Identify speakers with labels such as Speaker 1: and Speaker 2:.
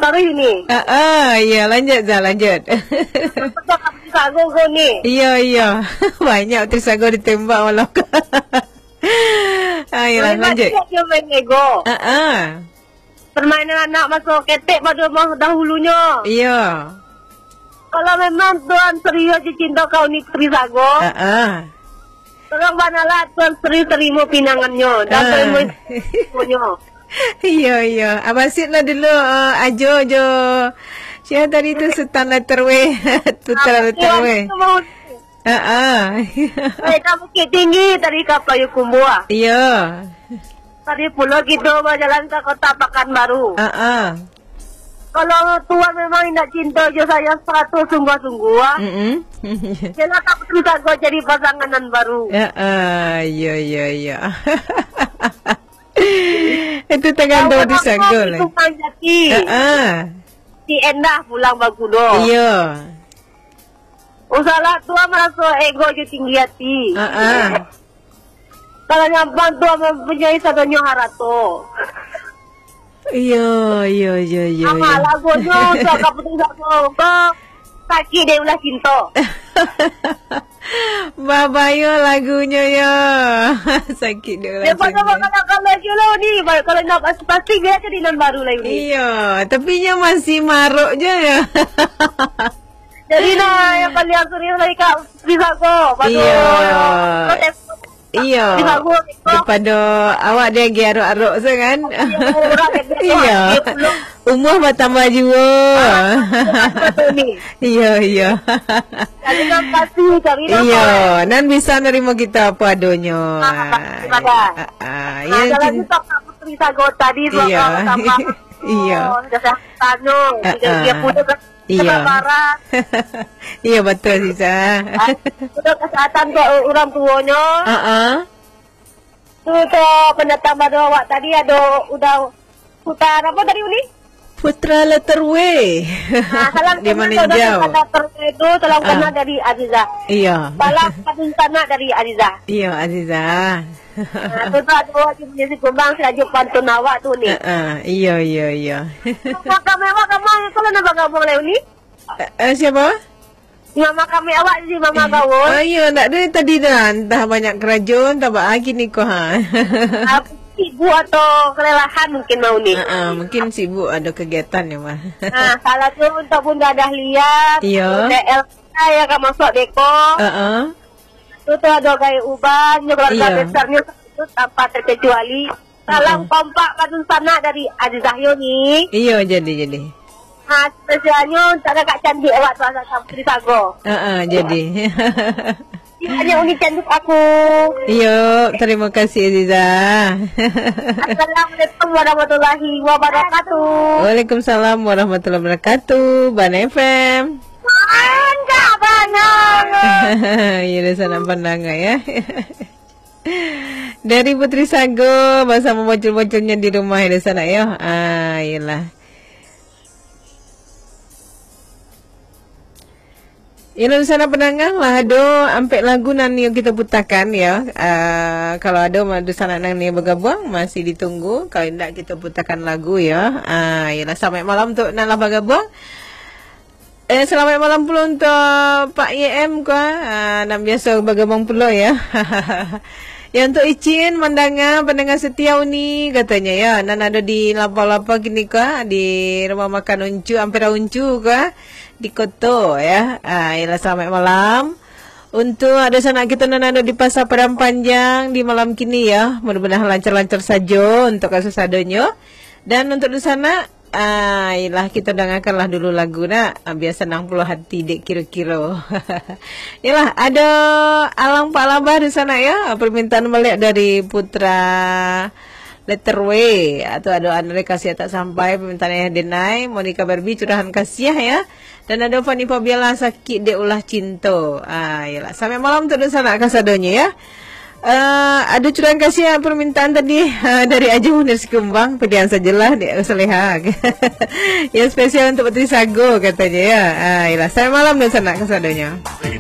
Speaker 1: baru ini.
Speaker 2: Ya lanjut Zah, lanjut.
Speaker 1: Betul Putri Sago kau ni.
Speaker 2: Iya. Banyak Putri Sago ditembak malam. Yalah, lanjut.
Speaker 1: Dia main Lego. Permainan anak masuk ketek pada dahulunya.
Speaker 2: Iya.
Speaker 1: Kalau memang Tuan serius cinta kau ni Putri Sago. Tolong banalah Tuan serius terima pinangannya dan terima punya.
Speaker 2: Iya. Abang Sid lah dulu ajo. Siapa tadi tu Sultan Letterway. Putra Letterway.
Speaker 1: Kita bukit tinggi tadi kapal Yukumbua.
Speaker 2: Iya.
Speaker 1: Tadi pula kita berjalan ke kota Pekanbaru. Kalau Tuan memang nak cinta je saya 100 sungguh-sungguh. Jangan tak Putri Sago jadi pasanganan baru.
Speaker 2: Iya. Itu tergantung Putri Sago lah.
Speaker 1: Si Endah pulang Bagudo.
Speaker 2: Iya.
Speaker 1: Usahalah Tuan merasa ego je tinggi hati. Kalau nyampang Tuan mempunyai sadonya harato.
Speaker 2: Iya.
Speaker 1: Ama lagunya Tuan kau Putri Sago kau sakit dia ulah cinta.
Speaker 2: Babayo lagunya ya. Sakit dia ulah cinta.
Speaker 1: Daripada kalau lagi lah ni. Kalau nak pasti dia jadi nan baru lagi ni.
Speaker 2: Iya. Tapi nya masih maruk je ya.
Speaker 1: Jadi lah yang paling aku serius lagi Kak Putri Sago.
Speaker 2: Iya. Daripada awak dia lagi aruk-aruk tu kan. Iya. Umur bertambah juga. Iya.
Speaker 1: Jadi kan pasti cari nama.
Speaker 2: Iya. Dan bisa nerima kita apa adanya.
Speaker 1: Yang lagi tak Putri Sago tadi.
Speaker 2: Iya.
Speaker 1: Dah tanya. Dia punya kesabaran.
Speaker 2: Iya betul Sisa.
Speaker 1: Sudah kesehatan ke orang tuanya. Tu pendatang baru awak tadi ada udah putar apa tadi Uni?
Speaker 2: Putra Letterway.
Speaker 1: Salam
Speaker 2: dia meninjau.
Speaker 1: Letterway itu salam kenal dari Aziza.
Speaker 2: Iya.
Speaker 1: Salam sana dari Aziza.
Speaker 2: Iya Aziza.
Speaker 1: Tu ada wajib punya si kumbang selajuk pantun awak tu ni.
Speaker 2: Iya.
Speaker 1: Makam awak kamu kalau nak gabung leh Uni?
Speaker 2: Siapa?
Speaker 1: Mama kami awak si mama kawon.
Speaker 2: Iya, nak ada tadi dah. Entah banyak kerajaan, tak lagi ni kau
Speaker 1: Sibuk atau kelelahan mungkin mau ni.
Speaker 2: Mungkin sibuk ada kegiatan ya mah.
Speaker 1: Salah tu untuk Bunda Dahlia.
Speaker 2: Iya.
Speaker 1: Elsa yang akan masuk deko. Tu ada gaya uban, keluarga besarnya itu tanpa terkecuali. Salam kompak padun sana dari Azizah ni.
Speaker 2: Iya, jadi.
Speaker 1: Spesialnya untuk kakak cantik awak tu asal Putri Sago.
Speaker 2: Jadi.
Speaker 1: Ini Uni cantik aku.
Speaker 2: Iya, terima kasih Aziza.
Speaker 1: Assalamualaikum warahmatullahi wabarakatuh.
Speaker 2: Waalaikumsalam warahmatullahi wabarakatuh. Ban FM.
Speaker 1: Enggak banyak.
Speaker 2: Ya dah sana pandangan ya. Dari Putri Sago bersama bocil-bocilnya di rumah di sana ya. Iyalah. Ini sana penangan lah ampe lagu nani yang kita putarkan ya. Kalau ada sana nani bergabung masih ditunggu. Kalau tidak kita putarkan lagu ya. Yalah selamat malam untuk nalah bergabung. Selamat malam pula untuk Pak YM ko. Nam biasa bergabung pula ya. Ya untuk izin pendengar setia ni katanya ya. Nan ada di lapa-lapa gini ko di rumah makan Uncu, Ampera Uncu ko. Di Koto ya. Ialah selamat malam. Untuk ada sana kita ada di Pasar Padang Panjang di malam kini ya. Mudah-mudahan lancar-lancar saja untuk kasus adanya. Dan untuk di sana ialah kita dengarkanlah dulu lagu nak. Biasa 60 hati dek kira-kira. Ialah ada Alang Pak Labah di sana ya. Permintaan balik dari Putra Letterway atau ada Andre kasih tak sampai permintaannya Denai, Monica Barbie curahan kasih ya. Dan ada Fani Fabiala sakit dia ulah cinta. Yalah. Sampai malam untuk sana kasadonya ya. Ada curahan kasih permintaan tadi dari Aji Munir Sikumbang. Pedian sajalah dia seleha. Ya spesial untuk Putri Sago katanya ya. Yalah. Sampai malam untuk sana kasadonya.